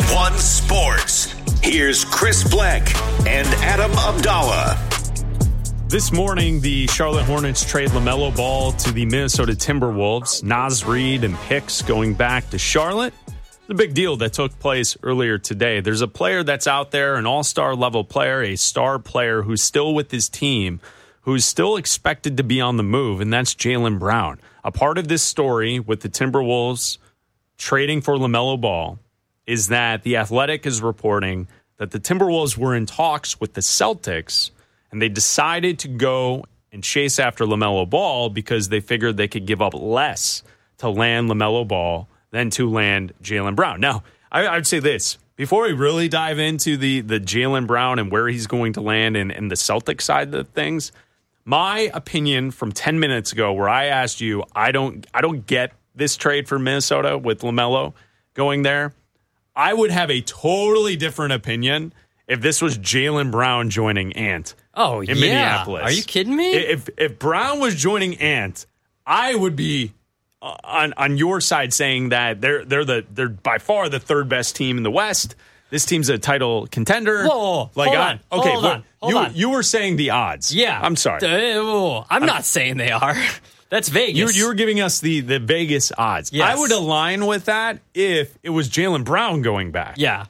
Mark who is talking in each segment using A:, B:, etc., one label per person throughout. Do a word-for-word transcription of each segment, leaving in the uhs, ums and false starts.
A: One Sports. Here's Chris Bleck and Adam Abdallah.
B: This morning, the Charlotte Hornets trade LaMelo Ball to the Minnesota Timberwolves. Naz Reid and picks going back to Charlotte. It's a big deal that took place earlier today. There's a player that's out there, an all-star level player, a star player who's still with his team, who's still expected to be on the move, and that's Jaylen Brown. A part of this story with the Timberwolves trading for LaMelo Ball is that The Athletic is reporting that the Timberwolves were in talks with the Celtics, and they decided to go and chase after LaMelo Ball because they figured they could give up less to land LaMelo Ball than to land Jaylen Brown. Now, I, I would say this. Before we really dive into the, the Jaylen Brown and where he's going to land and, and the Celtic side of things, my opinion from ten minutes ago where I asked you, I don't I don't get this trade for Minnesota with LaMelo going there. I would have a totally different opinion if this was Jaylen Brown joining Ant
C: oh,
B: in
C: yeah.
B: Minneapolis.
C: Are you kidding me?
B: If if Brown was joining Ant, I would be uh, on on your side saying that they're they're the they're by far the third best team in the West. This team's a title contender.
C: Whoa, whoa,
B: like
C: hold
B: I,
C: on,
B: okay,
C: hold
B: well,
C: on, hold
B: you
C: on.
B: you were saying the odds.
C: Yeah,
B: I'm sorry.
C: Uh, whoa, I'm, I'm not saying they are. That's Vegas.
B: You, you were giving us the, the Vegas odds.
C: Yes.
B: I would align with that if it was Jaylen Brown going back.
C: Yeah.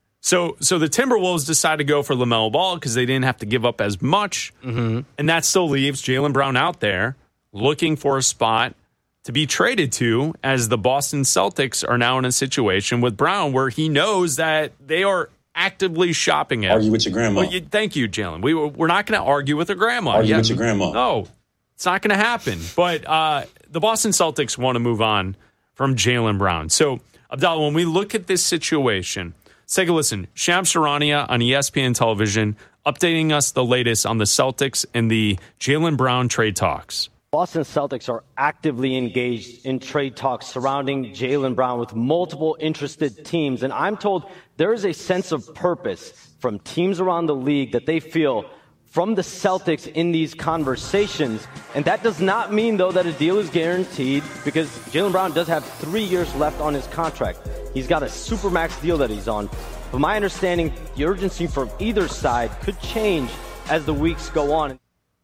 B: So so the Timberwolves decided to go for LaMelo Ball because they didn't have to give up as much.
C: Mm-hmm.
B: And that still leaves Jaylen Brown out there looking for a spot to be traded to, as the Boston Celtics are now in a situation with Brown where he knows that they are actively shopping him.
D: Argue with your grandma.
B: Well, you, thank you, Jalen. We, we're not going to argue with a grandma.
D: Argue
B: yeah,
D: with your grandma.
B: No, it's not going to happen. But uh, the Boston Celtics want to move on from Jaylen Brown. So, Abdallah, when we look at this situation, let's take a listen. Shams Charania on E S P N Television updating us the latest on the Celtics and the Jaylen Brown trade talks.
E: Boston Celtics are actively engaged in trade talks surrounding Jaylen Brown with multiple interested teams. And I'm told there is a sense of purpose from teams around the league that they feel from the Celtics in these conversations. And that does not mean, though, that a deal is guaranteed, because Jaylen Brown does have three years left on his contract. He's got a supermax deal that he's on. But my understanding, the urgency from either side could change as the weeks go on.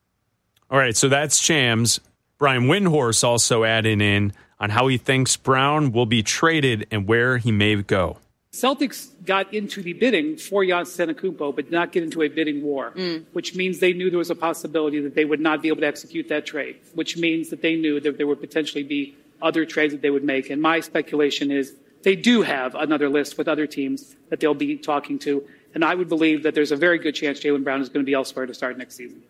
B: All right, so that's Shams. Brian Windhorst also adding in on how he thinks Brown will be traded and where he may go.
F: Celtics got into the bidding for Giannis Antetokounmpo, but did not get into a bidding war, mm. which means they knew there was a possibility that they would not be able to execute that trade, which means that they knew that there would potentially be other trades that they would make. And my speculation is they do have another list with other teams that they'll be talking to. And I would believe that there's a very good chance Jaylen Brown is going to be elsewhere to start next season.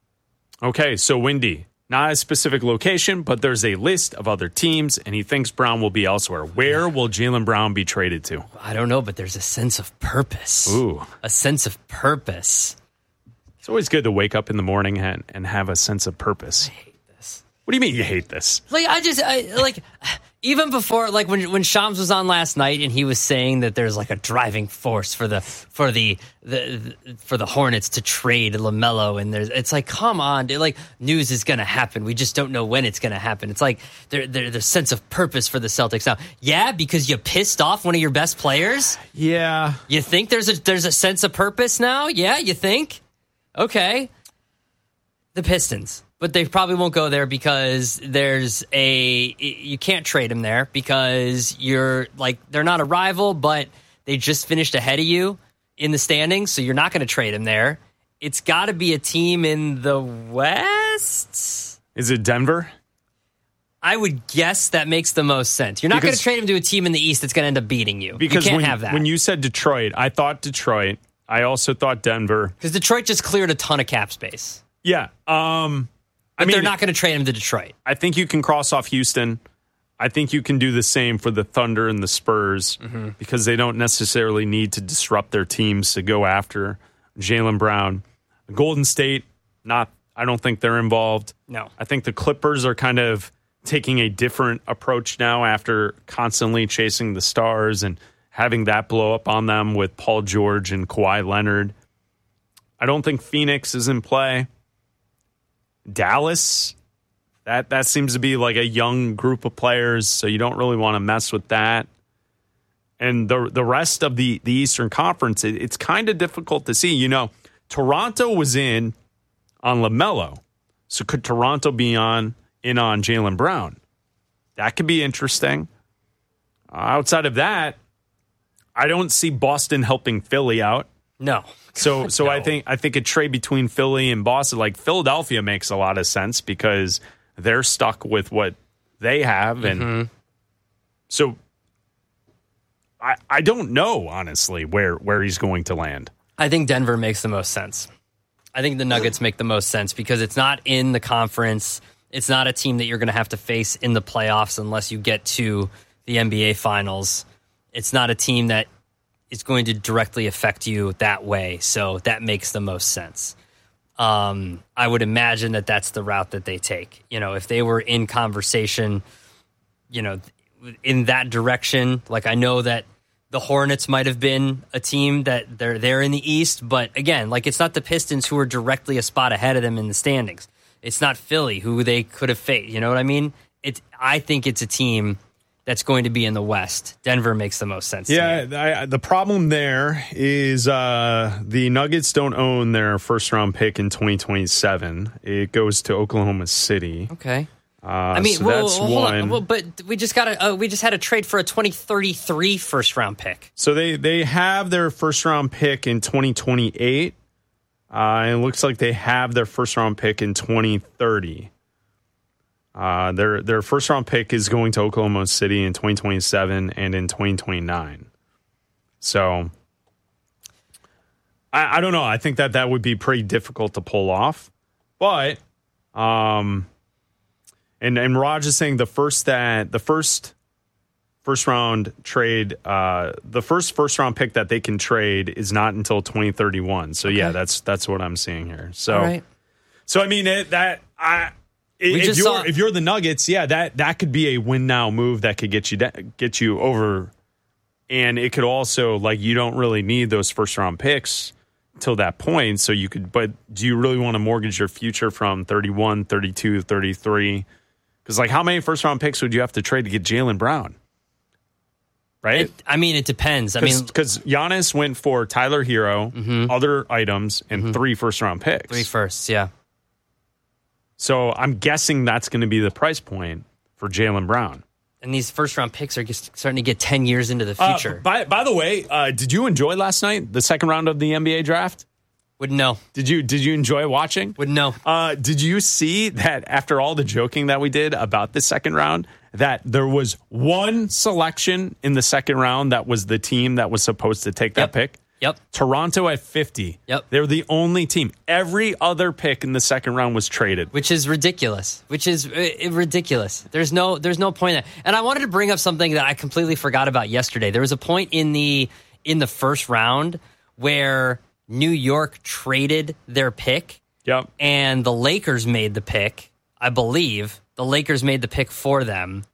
B: Okay, so Windy, not a specific location, but there's a list of other teams, and he thinks Brown will be elsewhere. Where will Jaylen Brown be traded to?
C: I don't know, but there's a sense of purpose.
B: Ooh.
C: A sense of purpose.
B: It's always good to wake up in the morning and, and have a sense of purpose.
C: I hate this.
B: What do you mean you hate this?
C: Like, I just, I, like, even before, like, when when Shams was on last night and he was saying that there's, like, a driving force for the for the, the, the for the Hornets to trade LaMelo, and there's, it's like, come on, dude, like, news is going to happen. We just don't know when it's going to happen. It's like there, there, there's sense of purpose for the Celtics now. Yeah, because you pissed off one of your best players?
B: Yeah.
C: You think there's a there's a sense of purpose now? Yeah, you think? Okay. The Pistons. But they probably won't go there because there's a, you can't trade them there because you're like, they're not a rival, but they just finished ahead of you in the standings. So you're not going to trade them there. It's got to be a team in the West.
B: Is it Denver?
C: I would guess that makes the most sense. You're not going to trade him to a team in the East that's going to end up beating you.
B: Because
C: you can't
B: when,
C: have that.
B: When you said Detroit, I thought Detroit. I also thought Denver.
C: Because Detroit just cleared a ton of cap space.
B: Yeah. Um,
C: But
B: I mean,
C: they're not going to trade him to Detroit.
B: I think you can cross off Houston. I think you can do the same for the Thunder and the Spurs mm-hmm. because they don't necessarily need to disrupt their teams to go after Jaylen Brown. Golden State, not. I don't think they're involved.
C: No.
B: I think the Clippers are kind of taking a different approach now after constantly chasing the stars and having that blow up on them with Paul George and Kawhi Leonard. I don't think Phoenix is in play. Dallas, that that seems to be like a young group of players, so you don't really want to mess with that. and the the rest of the, the Eastern Conference, it, it's kind of difficult to see. You know, Toronto was in on LaMelo. So could Toronto be on in on Jaylen Brown? That could be interesting. Uh, outside of that, I don't see Boston helping Philly out.
C: No.
B: So so
C: no.
B: I think I think a trade between Philly and Boston, like Philadelphia, makes a lot of sense because they're stuck with what they have, and
C: mm-hmm.
B: so I I don't know honestly where where he's going to land.
C: I think Denver makes the most sense. I think the Nuggets make the most sense because it's not in the conference. It's not a team that you're going to have to face in the playoffs unless you get to the N B A Finals. It's not a team that is going to directly affect you that way. So that makes the most sense. Um, I would imagine that that's the route that they take. You know, if they were in conversation, you know, in that direction, like I know that the Hornets might have been a team that they're they're in the East, but again, like it's not the Pistons who are directly a spot ahead of them in the standings. It's not Philly who they could have faced. You know what I mean? It's I think it's a team that's going to be in the West. Denver makes the most sense.
B: Yeah,
C: to me.
B: I, the problem there is uh, the Nuggets don't own their first round pick in twenty twenty-seven. It goes to Oklahoma City.
C: Okay.
B: Uh,
C: I mean,
B: so
C: well,
B: that's
C: hold
B: one.
C: on. Well, but we just got a uh, we just had a trade for a twenty thirty-three first round pick.
B: So they they have their first round pick in twenty twenty-eight. Uh, and it looks like they have their first round pick in twenty thirty. Uh, their their first round pick is going to Oklahoma City in twenty twenty-seven and in twenty twenty-nine. So I, I don't know. I think that that would be pretty difficult to pull off. But um, and and Raj is saying the first that the first first round trade, uh, the first first round pick that they can trade is not until twenty thirty-one. So okay. yeah, that's that's what I'm seeing here. So
C: All right.
B: so I mean it, that I.
C: We
B: if
C: just
B: you're
C: saw-
B: if you're the Nuggets, yeah, that, that could be a win now move that could get you get you over, and it could also like you don't really need those first round picks till that point. So you could, but do you really want to mortgage your future from thirty-one, thirty-two, thirty-three? Because like how many first round picks would you have to trade to get Jaylen Brown? Right?
C: It, I mean, it depends. I
B: Cause,
C: mean,
B: because Giannis went for Tyler Hero,
C: mm-hmm.
B: other items, and mm-hmm. three first round picks.
C: Three firsts, yeah.
B: So I'm guessing that's going to be the price point for Jaylen Brown.
C: And these first round picks are just starting to get ten years into the future.
B: Uh, by by the way, uh, did you enjoy last night the second round of the N B A draft?
C: Would know.
B: Did you did you enjoy watching?
C: Would know.
B: Uh, did you see that after all the joking that we did about the second round, that there was one selection in the second round that was the team that was supposed to take that
C: yep.
B: pick?
C: Yep.
B: Toronto at fifty.
C: Yep.
B: They're the only team. Every other pick in the second round was traded.
C: Which is ridiculous. Which is uh, ridiculous. There's no there's no point in that. And I wanted to bring up something that I completely forgot about yesterday. There was a point in the in the first round where New York traded their pick.
B: Yep.
C: And the Lakers made the pick, I believe. The Lakers made the pick for them.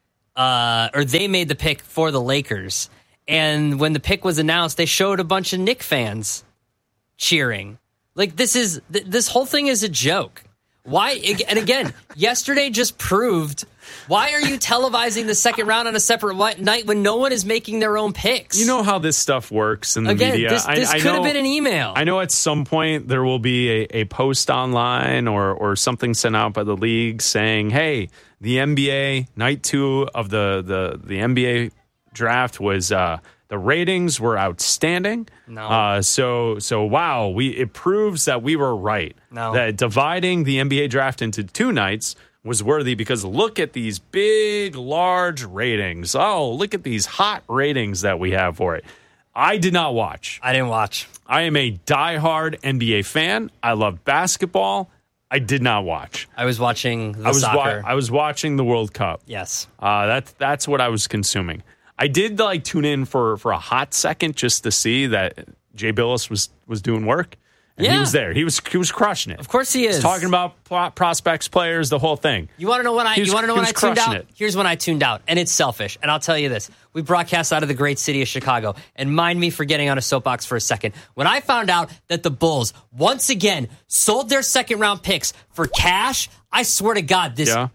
C: Uh, or they made the pick for the Lakers. And when the pick was announced, they showed a bunch of Knicks fans cheering. Like, this is th- this whole thing is a joke. Why? And again, yesterday just proved, why are you televising the second round on a separate night when no one is making their own picks?
B: You know how this stuff works in the
C: again,
B: media.
C: This, this
B: I, I
C: could
B: know,
C: have been an email.
B: I know at some point there will be a, a post online or, or something sent out by the league saying, hey, the N B A, night two of the, the, the N B A draft was uh, the ratings were outstanding.
C: No.
B: Uh, so so wow, we it proves that we were right.
C: No.
B: That dividing the N B A draft into two nights was worthy because look at these big, large ratings. Oh, look at these hot ratings that we have for it. I did not watch.
C: I didn't watch.
B: I am a diehard N B A fan. I love basketball. I did not watch.
C: I was watching the
B: I was
C: soccer.
B: Wa- I was watching the World Cup.
C: Yes.
B: Uh, that's that's what I was consuming. I did like tune in for, for a hot second just to see that Jay Billis was, was doing work. And
C: yeah.
B: he was there. He was he was crushing it.
C: Of course he is.
B: He's talking about pro- prospects, players, the whole thing.
C: You want to know when I
B: was,
C: you want to know when I tuned out?
B: It.
C: Here's when I tuned out, and it's selfish. And I'll tell you this: we broadcast out of the great city of Chicago, and mind me for getting on a soapbox for a second. When I found out that the Bulls once again sold their second round picks for cash, I swear to God, this
B: Yeah.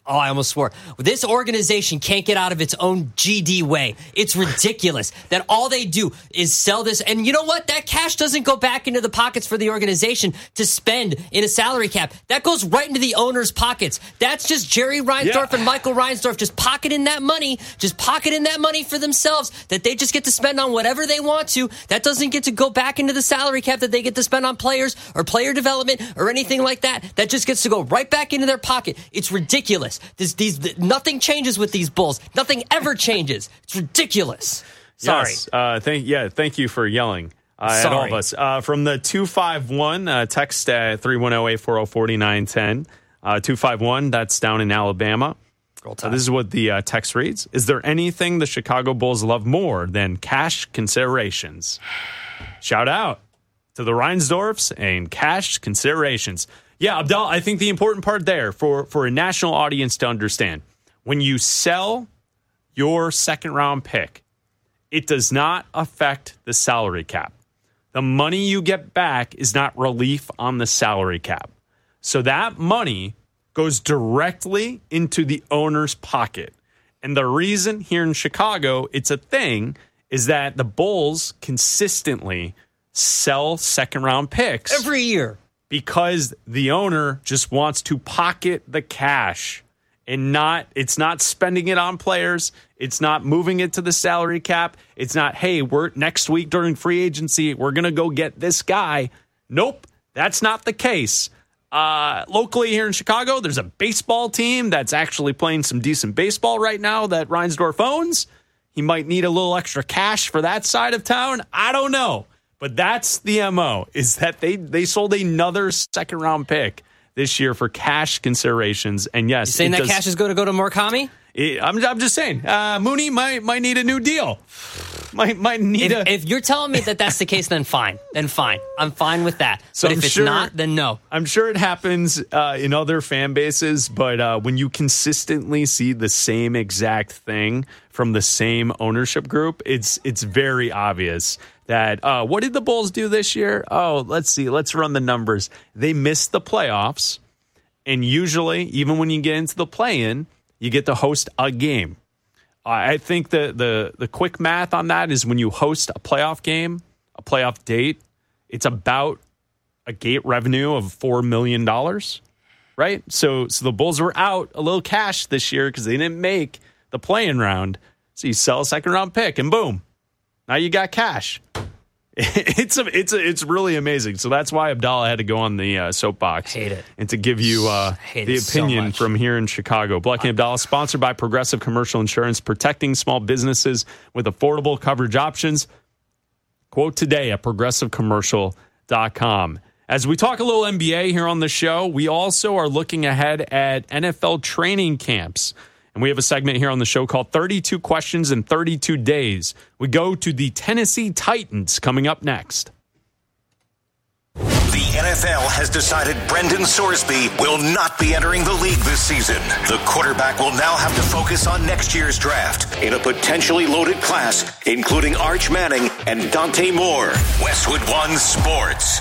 C: Oh, I almost swore. This organization can't get out of its own G D way. It's ridiculous that all they do is sell this. And you know what? That cash doesn't go back into the pockets for the organization to spend in a salary cap. That goes right into the owner's pockets. That's just Jerry Reinsdorf
B: Yeah.
C: and Michael Reinsdorf just pocketing that money, just pocketing that money for themselves that they just get to spend on whatever they want to. That doesn't get to go back into the salary cap that they get to spend on players or player development or anything like that. That just gets to go right back into their pocket. It's ridiculous. This, these, nothing changes with these Bulls. Nothing ever changes. It's ridiculous. Sorry.
B: Yes, uh, thank, yeah, thank you for yelling uh, at all of us. Uh, from the two five one, uh, text at three one zero, eight four zero, four nine one zero. Uh, two five one, that's down in Alabama. Uh, this is what the uh, text reads. Is there anything the Chicago Bulls love more than cash considerations? Shout out to the Reinsdorfs and cash considerations. Yeah, Abdal, I think the important part there for, for a national audience to understand, when you sell your second round pick, it does not affect the salary cap. The money you get back is not relief on the salary cap. So that money goes directly into the owner's pocket. And the reason here in Chicago it's a thing is that the Bulls consistently sell second round picks
C: Every year.
B: because the owner just wants to pocket the cash and not, it's not spending it on players. It's not moving it to the salary cap. It's not, hey, we're next week during free agency, we're going to go get this guy. Nope, that's not the case. Uh, locally here in Chicago, there's a baseball team that's actually playing some decent baseball right now that Reinsdorf owns. He might need a little extra cash for that side of town. I don't know. But that's the M O, is that they, they sold another second round pick this year for cash considerations. And yes,
C: You saying that
B: does,
C: cash is going to go to Murakami?
B: it, I'm, I'm just saying, uh, Mooney might might need a new deal. Might might need
C: If,
B: a.
C: if you're telling me that that's the case, then fine. Then fine. I'm fine with that.
B: So
C: but
B: I'm
C: if it's
B: sure-
C: not, then no.
B: I'm sure it happens uh, in other fan bases, but uh, when you consistently see the same exact thing from the same ownership group, it's it's very obvious that uh, what did the Bulls do this year? Oh, let's see. Let's run the numbers. They missed the playoffs, and usually, even when you get into the play-in, you get to host a game. I think the, the the quick math on that is when you host a playoff game, a playoff date, it's about a gate revenue of four million dollars, right? So so the Bulls were out a little cash this year because they didn't make the play-in round. So you sell a second-round pick, and boom, now you got cash. It's a, it's a, it's really amazing. So that's why Abdallah had to go on the uh, soapbox.
C: Hate it.
B: And to give you uh,
C: Hate
B: the
C: it so
B: opinion
C: much.
B: from here in Chicago. Black and Abdallah, sponsored by Progressive Commercial Insurance, protecting small businesses with affordable coverage options. Quote today at progressive commercial dot com. As we talk a little N B A here on the show, we also are looking ahead at N F L training camps. And we have a segment here on the show called thirty-two Questions in thirty-two Days. We go to the Tennessee Titans coming up next.
A: The N F L has decided Brendan Sorsby will not be entering the league this season. The quarterback will now have to focus on next year's draft in a potentially loaded class, including Arch Manning and Dante Moore. Westwood One Sports.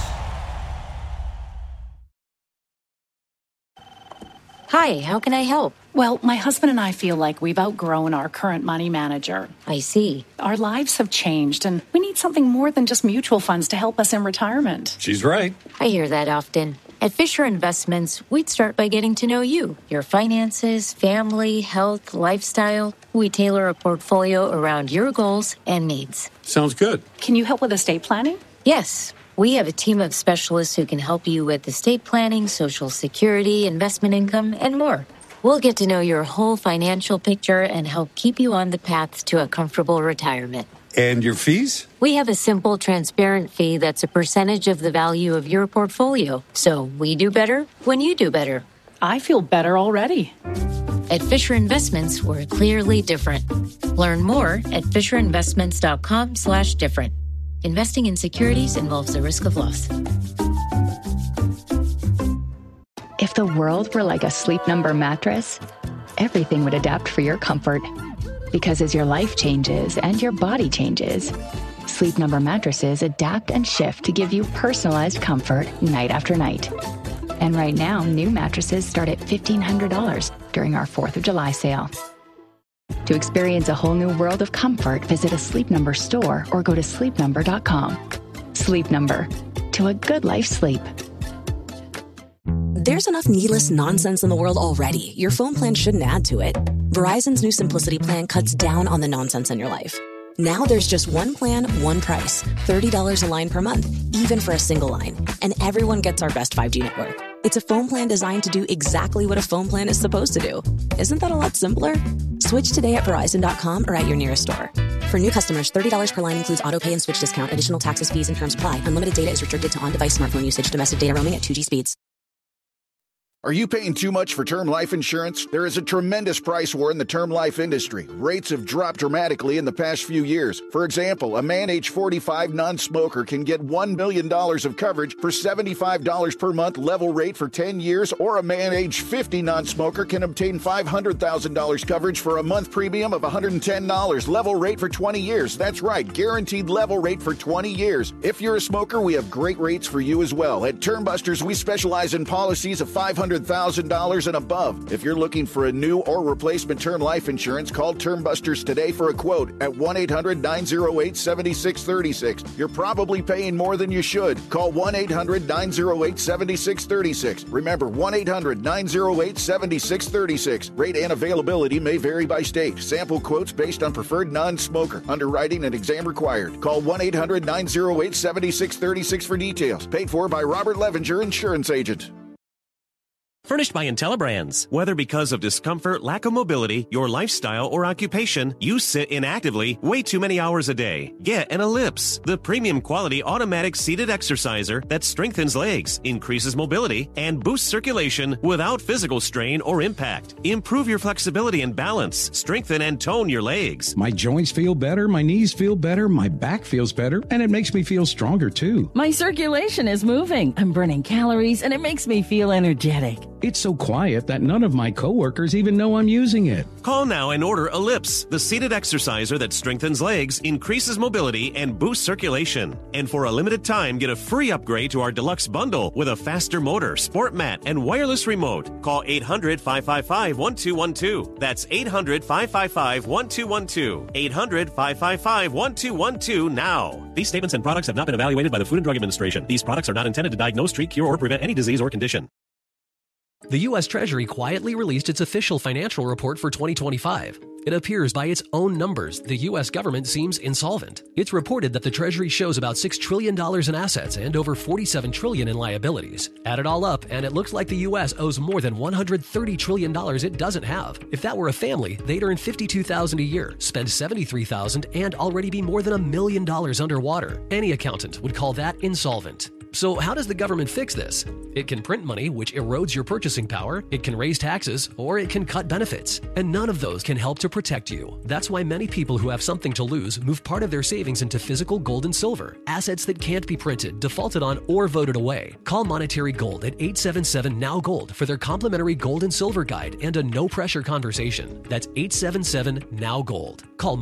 D: Hi, how can I help?
G: Well, my husband and I feel like we've outgrown our current money manager.
D: I see.
G: Our lives have changed, and we need something more than just mutual funds to help us in retirement.
H: She's right.
D: I hear that often. At Fisher Investments, we'd start by getting to know you, your finances, family, health, lifestyle. We tailor a portfolio around your goals and needs.
H: Sounds good.
G: Can you help with estate planning?
D: Yes, we have a team of specialists who can help you with estate planning, Social Security, investment income, and more. We'll get to know your whole financial picture and help keep you on the path to a comfortable retirement.
H: And your fees?
D: We have a simple, transparent fee that's a percentage of the value of your portfolio. So we do better when you do better.
G: I feel better already.
D: At Fisher Investments, we're clearly different. Learn more at fisherinvestments.com slash different. Investing in securities involves the risk of loss.
I: If the world were like a Sleep Number mattress, everything would adapt for your comfort. Because as your life changes and your body changes, Sleep Number mattresses adapt and shift to give you personalized comfort night after night. And right now, new mattresses start at fifteen hundred dollars during our fourth of July sale. To experience a whole new world of comfort, visit a Sleep Number store or go to sleep number dot com. Sleep Number. To a good life sleep.
H: There's enough needless nonsense in the world already. Your phone plan shouldn't add to it. Verizon's new Simplicity plan cuts down on the nonsense in your life. Now there's just one plan, one price. thirty dollars a line per month, even for a single line. And everyone gets our best five G network. It's a phone plan designed to do exactly what a phone plan is supposed to do. Isn't that a lot simpler? Switch today at Verizon dot com or at your nearest store. For new customers, thirty dollars per line includes auto pay and switch discount. Additional taxes, fees, and terms apply. Unlimited data is restricted to on-device smartphone usage. Domestic data roaming at two G speeds.
J: Are you paying too much for term life insurance? There is a tremendous price war in the term life industry. Rates have dropped dramatically in the past few years. For example, a man age forty-five non-smoker can get one million dollars of coverage for seventy-five dollars per month level rate for ten years, or a man age fifty non-smoker can obtain five hundred thousand dollars coverage for a month premium of one hundred ten dollars level rate for twenty years. That's right, guaranteed level rate for twenty years. If you're a smoker, we have great rates for you as well. At Term Busters, we specialize in policies of five hundred thousand dollars and above. If you're looking for a new or replacement term life insurance, call Term Busters today for a quote at one eight hundred nine oh eight seven six three six. You're probably paying more than you should. Call one eight hundred nine oh eight seven six three six. Remember, one eight hundred nine oh eight seven six three six. Rate and availability may vary by state. Sample quotes based on preferred non-smoker. Underwriting and exam required. Call one eight hundred nine oh eight seven six three six for details. Paid for by Robert Levinger, Insurance Agent.
K: Furnished by IntelliBrands. Whether because of discomfort, lack of mobility, your lifestyle, or occupation, you sit inactively way too many hours a day. Get an Ellipse, the premium quality automatic seated exerciser that strengthens legs, increases mobility, and boosts circulation without physical strain or impact. Improve your flexibility and balance. Strengthen and tone your legs.
L: My joints feel better, my knees feel better, my back feels better, and it makes me feel stronger too.
M: My circulation is moving. I'm burning calories, and it makes me feel energetic.
L: It's so quiet that none of my coworkers even know I'm using it.
K: Call now and order Ellipse, the seated exerciser that strengthens legs, increases mobility, and boosts circulation. And for a limited time, get a free upgrade to our deluxe bundle with a faster motor, sport mat, and wireless remote. Call eight hundred five five five one two one two. That's eight hundred five five five one two one two. eight hundred five five five one two one two now. These statements and products have not been evaluated by the Food and Drug Administration. These products are not intended to diagnose, treat, cure, or prevent any disease or condition.
N: The U S Treasury quietly released its official financial report for twenty twenty-five. It appears by its own numbers, the U S government seems insolvent. It's reported that the Treasury shows about six trillion dollars in assets and over forty-seven trillion dollars in liabilities. Add it all up, and it looks like the U S owes more than one hundred thirty trillion dollars it doesn't have. If that were a family, they'd earn fifty-two thousand dollars a year, spend seventy-three thousand dollars, and already be more than a million dollars underwater. Any accountant would call that insolvent. So how does the government fix this? It can print money, which erodes your purchasing power, it can raise taxes, or it can cut benefits. And none of those can help to protect you. That's why many people who have something to lose move part of their savings into physical gold and silver, assets that can't be printed, defaulted on, or voted away. Call Monetary Gold at eight seven seven N O W Gold for their complimentary gold and silver guide and a no-pressure conversation. That's eight seven seven N O W Gold. Call